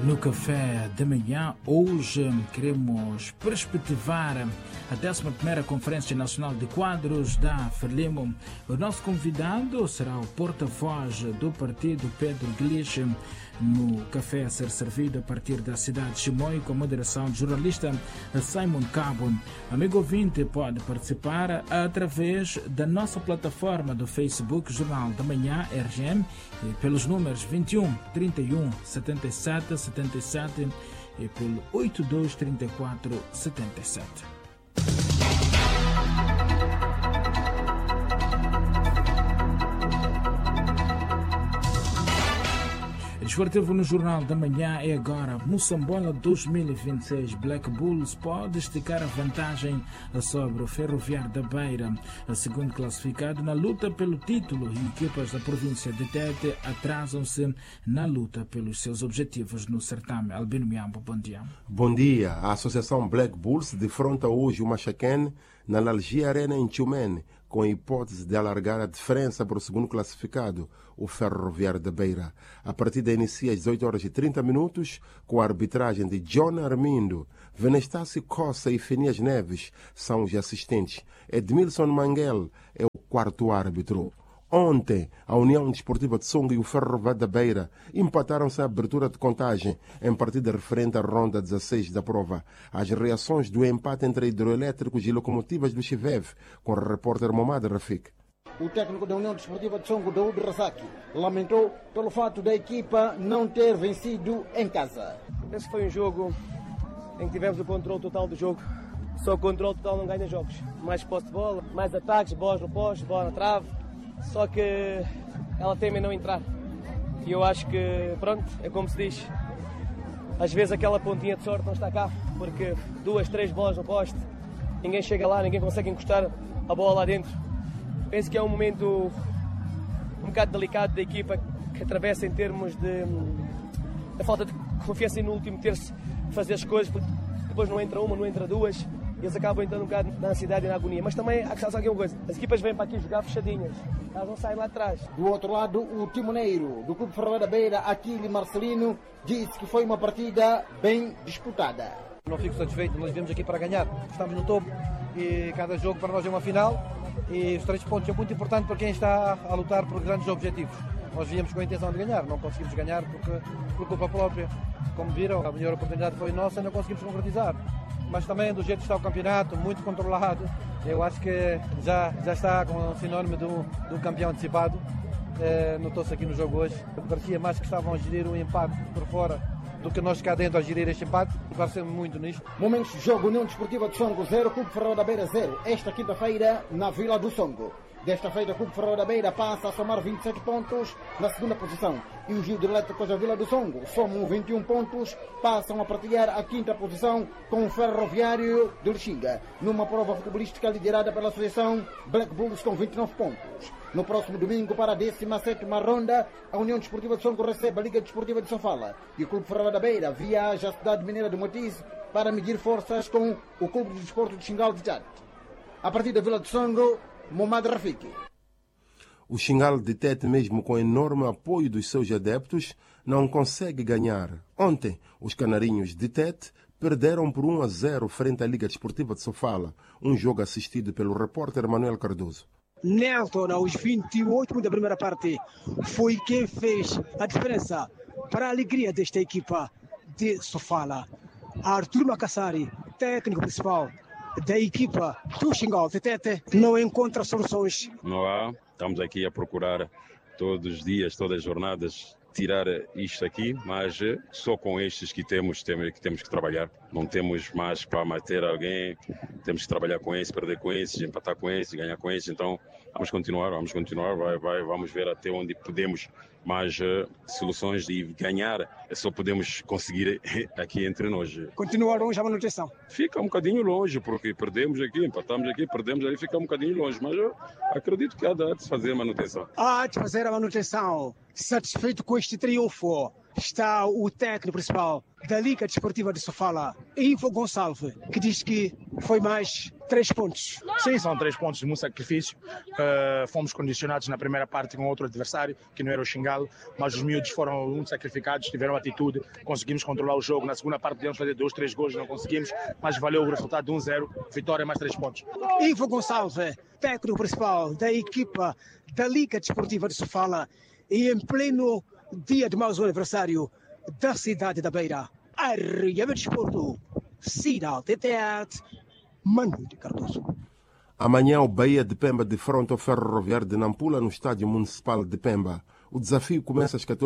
No café da manhã, hoje queremos perspectivar a 11ª Conferência Nacional de Quadros da Frelimo. O nosso convidado será o porta-voz do partido, Pedro Glich, no café a ser servido a partir da cidade de Chimoio, com a moderação do jornalista Simon Cabo. Amigo ouvinte, pode participar através da nossa plataforma do Facebook, Jornal da Manhã, RGM, e pelos números 21 31 77 77 e pelo 82 34 77. Desportivo no Jornal da Manhã é agora. Moçambola 2026. Black Bulls pode esticar a vantagem sobre o Ferroviário da Beira, a segundo classificado na luta pelo título, e equipas da província de Tete atrasam-se na luta pelos seus objetivos no certame. Albino Miambo, bom dia. Bom dia. A Associação Black Bulls defronta hoje o Machaquén na Lalgia Arena em Tchumene, com a hipótese de alargar a diferença para o segundo classificado, o Ferroviário da Beira. A partida inicia às 18h30, com a arbitragem de John Armindo. Venestácio Costa e Fenias Neves são os assistentes. Edmilson Manguel é o quarto árbitro. Ontem, a União Desportiva de Songo e o Ferroviário da Beira empataram-se à abertura de contagem em partida referente à ronda 16 da prova. As reações do empate entre hidroelétricos e locomotivas do Chivev, com o repórter Momad Rafik. O técnico da União Desportiva de Songo, Daoud Razaki, lamentou pelo fato da equipa não ter vencido em casa. Esse foi um jogo em que tivemos o controle total do jogo. Só o controle total não ganha jogos. Mais posse de bola, mais ataques, bolas no poste, bola na trave. Só que ela teme em não entrar. E eu acho que, pronto, é como se diz. Às vezes aquela pontinha de sorte não está cá, porque 2, 3 bolas no poste, ninguém chega lá, ninguém consegue encostar a bola lá dentro. Penso que é um momento um bocado delicado da equipa, que atravessa em termos da falta de confiança no último terço de fazer as coisas, porque depois não entra uma, não entra duas. Eles acabam entrando um bocado na ansiedade e na agonia. Mas também há que saber uma coisa: as equipas vêm para aqui jogar fechadinhas, elas não saem lá atrás. Do outro lado, o timoneiro do Clube Ferroviário da Beira, Aquile Marcelino, disse que foi uma partida bem disputada. Não fico satisfeito, nós viemos aqui para ganhar. Estamos no topo e cada jogo para nós é uma final. E os 3 pontos é muito importante para quem está a lutar por grandes objetivos. Nós viemos com a intenção de ganhar, não conseguimos ganhar por culpa própria. Como viram, a melhor oportunidade foi nossa e não conseguimos concretizar. Mas também do jeito que está o campeonato, muito controlado, eu acho que já está com o sinónimo do campeão antecipado. Notou-se aqui no jogo hoje, parecia mais que estavam a gerir um empate por fora do que nós cá dentro a gerir este empate, parecemos muito nisto. Momentos de jogo: União Desportiva de Songo 0, Clube Ferroviário da Beira 0, esta quinta-feira na Vila do Songo. Desta feita, o Clube Ferroviário da Beira passa a somar 27 pontos na segunda posição. E os hidroelétricos da Vila do Songo somam 21 pontos, passam a partilhar a quinta posição com o Ferroviário de Lixinga, numa prova futebolística liderada pela Associação Black Bulls com 29 pontos. No próximo domingo, para a 17ª ronda, a União Desportiva de Songo recebe a Liga Desportiva de Sofala. E o Clube Ferroviário da Beira viaja à cidade mineira de Moatize para medir forças com o Clube de Desporto de Xingal de Tete. A partir da Vila do Songo, Momad Rafiki. O Xingal de Tete, mesmo com enorme apoio dos seus adeptos, não consegue ganhar. Ontem, os canarinhos de Tete perderam por 1-0 frente à Liga Desportiva de Sofala, um jogo assistido pelo repórter Manuel Cardoso. Nelton, aos 28 da primeira parte, foi quem fez a diferença para a alegria desta equipa de Sofala. Artur Macassari, técnico principal da equipa do Xingal de Tete, não encontra soluções. Não há, estamos aqui a procurar todos os dias, todas as jornadas, tirar isto aqui, mas só com estes que temos que trabalhar. Não temos mais para manter alguém, temos que trabalhar com esses, perder com esses, empatar com esses, ganhar com esses. Então vamos continuar, vamos ver até onde podemos, mas soluções de ganhar só podemos conseguir aqui entre nós. Continuar longe a manutenção? Fica um bocadinho longe, porque perdemos aqui, empatamos aqui, perdemos ali, fica um bocadinho longe, mas eu acredito que há de se fazer a manutenção. Há de fazer a manutenção. Satisfeito com este triunfo está o técnico principal da Liga Desportiva de Sofala, Ivo Gonçalves, que diz que foi mais 3 pontos. Sim, são 3 pontos de muito sacrifício. Fomos condicionados na primeira parte com outro adversário, que não era o Xingalo, mas os miúdos foram muito sacrificados, tiveram atitude, conseguimos controlar o jogo. Na segunda parte podemos fazer 2, 3 gols, não conseguimos, mas valeu o resultado de 1-0, vitória mais 3 pontos. Ivo Gonçalves, técnico principal da equipa da Liga Desportiva de Sofala, e em pleno dia de mais um aniversário da cidade da Beira, Arriba Desporto, Cidade de Teatro, Manu de Cardoso. Amanhã o Bahia de Pemba defronta o Ferroviário de Nampula no Estádio Municipal de Pemba. O desafio começa às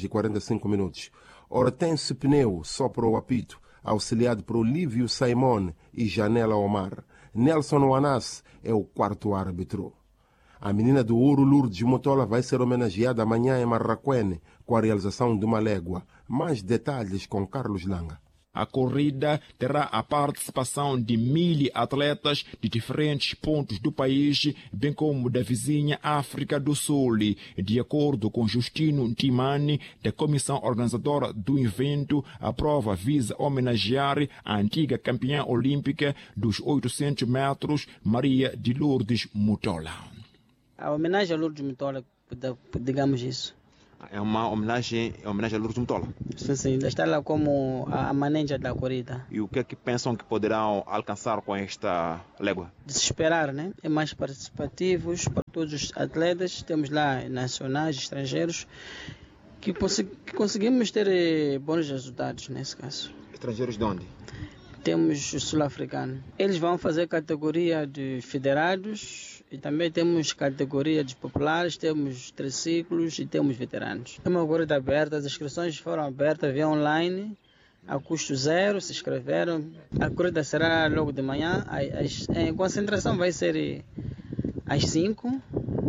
14h45. Hortêncio Pneu sopra o apito, auxiliado por Olívio Simone e Janela Omar. Nelson Wanas é o quarto árbitro. A menina do ouro Lourdes Motola vai ser homenageada amanhã em Marraquene com a realização de uma légua. Mais detalhes com Carlos Langa. A corrida terá a participação de 1.000 atletas de diferentes pontos do país, bem como da vizinha África do Sul. De acordo com Justino Timani, da comissão organizadora do evento, a prova visa homenagear a antiga campeã olímpica dos 800 metros, Maria de Lourdes Motola. A homenagem a Lourdes Motola, digamos isso. É uma homenagem a Lourdes Motola? Sim, está lá como a manager da corrida. E o que é que pensam que poderão alcançar com esta légua? Desesperar, né? É mais participativos para todos os atletas. Temos lá nacionais, estrangeiros, que conseguimos ter bons resultados nesse caso. Estrangeiros de onde? Temos os sul-africanos. Eles vão fazer categoria de federados e também temos categoria de populares, temos triciclos e temos veteranos. É uma corrida aberta, as inscrições foram abertas via online, a custo zero, se inscreveram. A corrida será logo de manhã, a concentração vai ser às 5,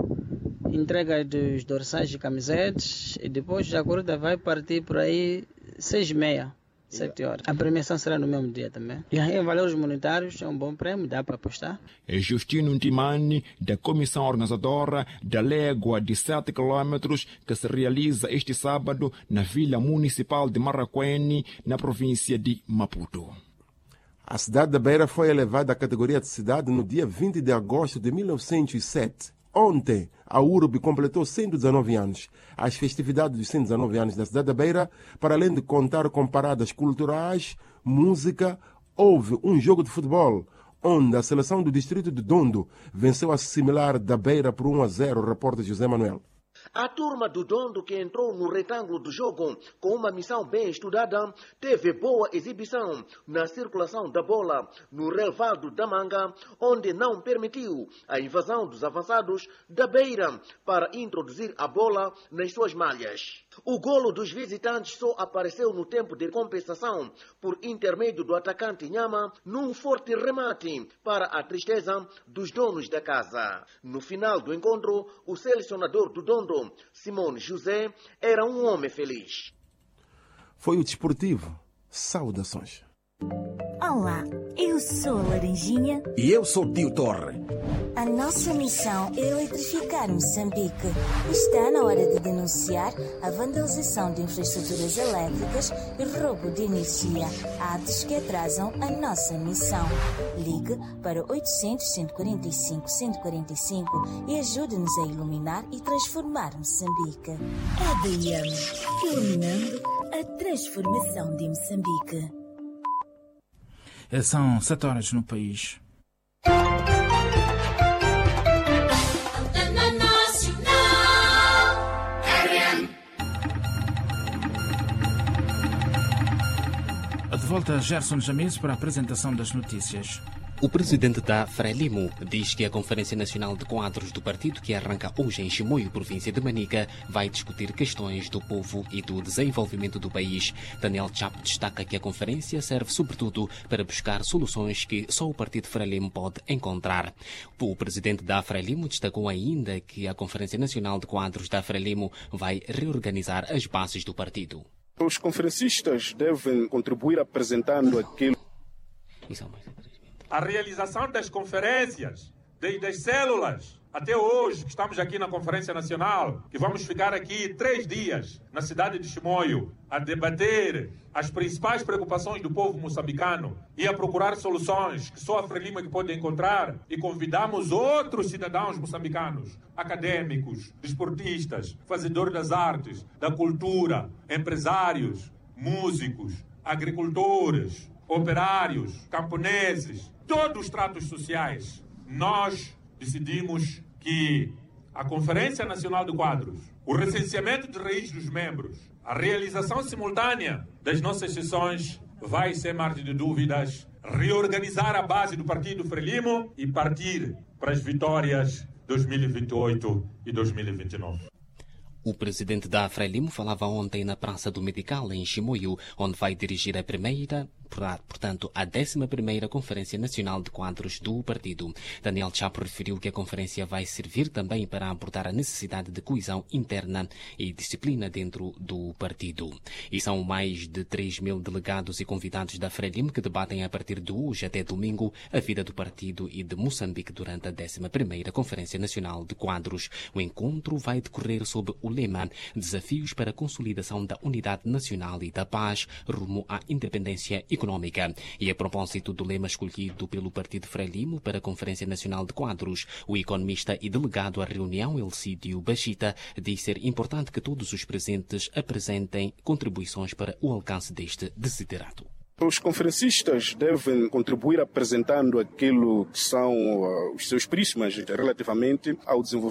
entrega dos dorsais de camisetas e depois a corrida vai partir por aí 6h30. 7 horas. A premiação será no mesmo dia também. E aí, em valores monetários, é um bom prêmio, dá para apostar. É Justino Timani, da comissão organizadora da légua de 7 km, que se realiza este sábado na Vila Municipal de Marraquene, na província de Maputo. A cidade da Beira foi elevada à categoria de cidade no dia 20 de agosto de 1907. Ontem, a URB completou 119 anos. As festividades dos 119 anos da cidade da Beira, para além de contar com paradas culturais, música, houve um jogo de futebol, onde a seleção do distrito de Dondo venceu a similar da Beira por 1-0, repórter José Manuel. A turma do Dondo, que entrou no retângulo do jogo com uma missão bem estudada, teve boa exibição na circulação da bola no relvado da Manga, onde não permitiu a invasão dos avançados da Beira para introduzir a bola nas suas malhas. O golo dos visitantes só apareceu no tempo de compensação por intermédio do atacante Nhama num forte remate para a tristeza dos donos da casa. No final do encontro, o selecionador do Dondo, Simone José, era um homem feliz. Foi o desportivo. Saudações. Olá, eu sou a Laranjinha. E eu sou o Tio Torre. A nossa missão é eletrificar Moçambique. Está na hora de denunciar a vandalização de infraestruturas elétricas e roubo de energia, atos que atrasam a nossa missão. Ligue para 800-145-145 e ajude-nos a iluminar e transformar Moçambique. EDM, iluminando a transformação de Moçambique. São 7 horas no país. De volta, Gerson Jamis para a apresentação das notícias. O presidente da Frelimo diz que a Conferência Nacional de Quadros do partido, que arranca hoje em Chimoio, província de Manica, vai discutir questões do povo e do desenvolvimento do país. Daniel Chapo destaca que a conferência serve sobretudo para buscar soluções que só o partido Frelimo pode encontrar. O presidente da Frelimo destacou ainda que a Conferência Nacional de Quadros da Frelimo vai reorganizar as bases do partido. Os conferencistas devem contribuir apresentando aquilo. A realização das conferências desde as células até hoje, que estamos aqui na Conferência Nacional, que vamos ficar aqui 3 dias na cidade de Chimoio a debater as principais preocupações do povo moçambicano e a procurar soluções que só a Frelimo que pode encontrar, e convidamos outros cidadãos moçambicanos, acadêmicos, desportistas, fazedores das artes, da cultura, empresários, músicos, agricultores, operários, camponeses, todos os tratos sociais. Nós decidimos que a Conferência Nacional de Quadros, o recenseamento de raiz dos membros, a realização simultânea das nossas sessões vai, sem margem de dúvidas, reorganizar a base do Partido Frelimo e partir para as vitórias 2028 e 2029. O presidente da Frelimo falava ontem na Praça do Medical, em Chimoio, onde vai dirigir a 11ª Conferência Nacional de Quadros do partido. Daniel Chapo referiu que a conferência vai servir também para abordar a necessidade de coesão interna e disciplina dentro do partido. E são mais de 3.000 delegados e convidados da Frelimo que debatem a partir de hoje até domingo a vida do partido e de Moçambique durante a 11ª Conferência Nacional de Quadros. O encontro vai decorrer sob o lema Desafios para a Consolidação da Unidade Nacional e da Paz rumo à Independência Econômica. E a propósito do lema escolhido pelo Partido Frelimo para a Conferência Nacional de Quadros, o economista e delegado à reunião Elcídio Bachita diz ser importante que todos os presentes apresentem contribuições para o alcance deste desiderato. Os conferencistas devem contribuir apresentando aquilo que são os seus prismas relativamente ao desenvolvimento